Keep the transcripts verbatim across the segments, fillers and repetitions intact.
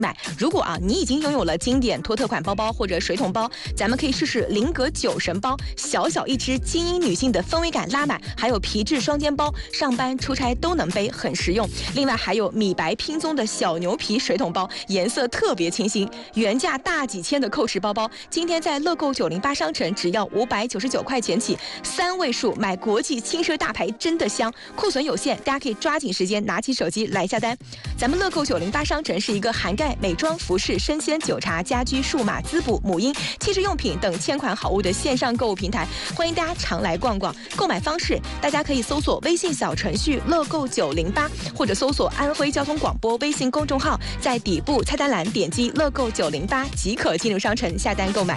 买。如果啊，你已经拥有了经典托特款包包或者水桶包，咱们可以试试菱格酒神包，小小一只，精英女性的氛围感拉满，还有皮质双肩包，上班出差都能背，很实用。另外还有米白拼棕的小牛皮水桶包，颜色特别清新，原价大几千的蔻驰包包，今天在乐购九零八商城只要五百九十九块钱起，三位数买国际轻奢大牌真的香，库存有限，大家可以抓紧时间拿起手机来下单。咱们乐购九零八商城是一个涵盖美妆、服饰、生鲜、酒茶、家居、数码、滋补、母婴、汽车用品等千款好物的线上购物平台，欢迎大家常来逛逛。购买方式，大家可以搜索微信小程序乐购九零八，或者搜索安徽交通广播微信公众号，在底部菜单栏点击乐购九零八即可进入商城下单购买。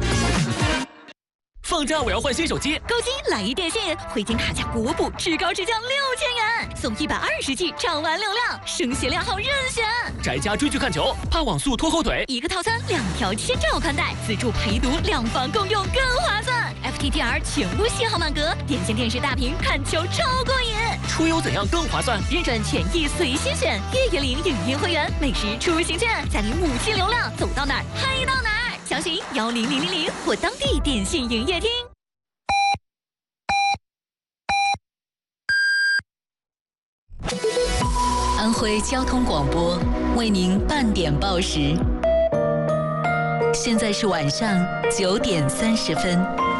放假我要换新手机， 购机来一电信，汇金卡价国补，至高至降六千元，送一百二十 G 畅玩流量，声学量号任选。 宅家追剧看球，怕网速拖后腿， 一个套餐两条千兆宽带，自助陪读，两房共用更划算。F T T R 全屋信号满格，点线电视大屏看球超过瘾。 出游怎样更划算？ 认准权益随心选，月月领影音会员，每时出行券，再领五 G 流量，走到哪儿嗨到哪儿。详询幺零零零零或当地电信营业厅。 安徽交通广播为您半点报时，现在是晚上九点三十分。